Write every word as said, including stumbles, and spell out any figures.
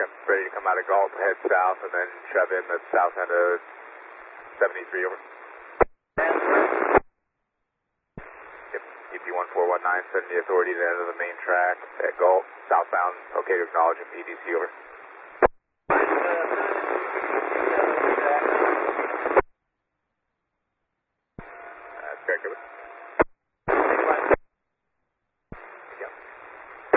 ready to come out of Galt, head south, and then shove in the south end of seventy-three, over. Yep, E P one four one nine, sending the authority to the end of the main track at Galt, southbound, okay to acknowledge in P D C, over.